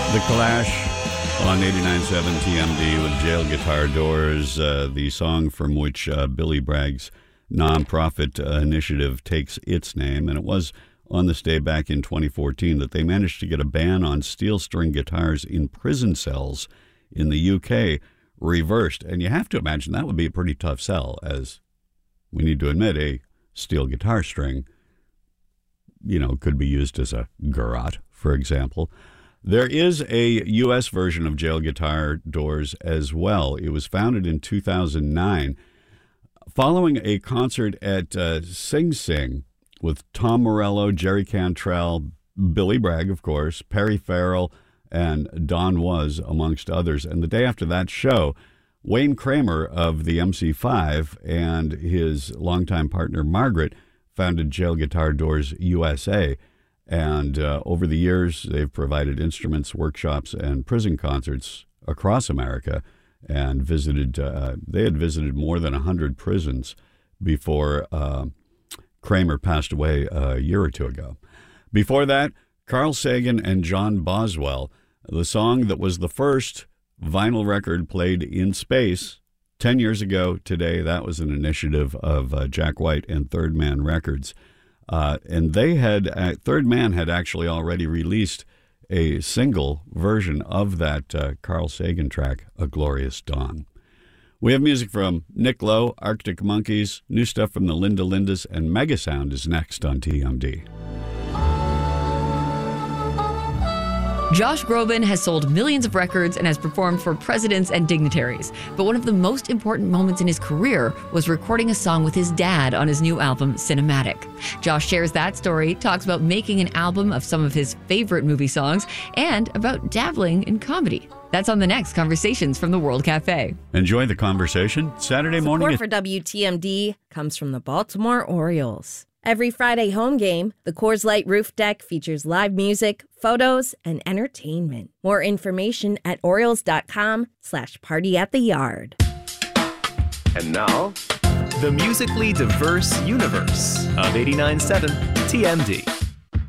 The Clash on 89.7 TMD with Jail Guitar Doors, the song from which Billy Bragg's nonprofit initiative takes its name. And it was on this day back in 2014 that they managed to get a ban on steel string guitars in prison cells in the UK reversed. And you have to imagine that would be a pretty tough sell, as we need to admit a steel guitar string, could be used as a garrote, for example. There is a U.S. version of Jail Guitar Doors as well. It was founded in 2009 following a concert at Sing Sing with Tom Morello, Jerry Cantrell, Billy Bragg, of course, Perry Farrell, and Don Was, amongst others. And the day after that show, Wayne Kramer of the MC5 and his longtime partner Margaret founded Jail Guitar Doors USA. And over the years, they've provided instruments, workshops, and prison concerts across America, and they had visited more than 100 prisons before Kramer passed away a year or two ago. Before that, Carl Sagan and John Boswell, the song that was the first vinyl record played in space 10 years ago today. That was an initiative of Jack White and Third Man Records. And Third Man had actually already released a single version of that Carl Sagan track, A Glorious Dawn. We have music from Nick Lowe, Arctic Monkeys, new stuff from the Linda Lindas, and Megasound is next on TMD. Josh Groban has sold millions of records and has performed for presidents and dignitaries. But one of the most important moments in his career was recording a song with his dad on his new album, Cinematic. Josh shares that story, talks about making an album of some of his favorite movie songs, and about dabbling in comedy. That's on the next Conversations from the World Cafe. Enjoy the conversation Saturday morning. Support for WTMD comes from the Baltimore Orioles. Every Friday home game, the Coors Light Roof Deck features live music, photos, and entertainment. More information at Orioles.com/party-at-the-yard. And now, the musically diverse universe of 89.7 TMD.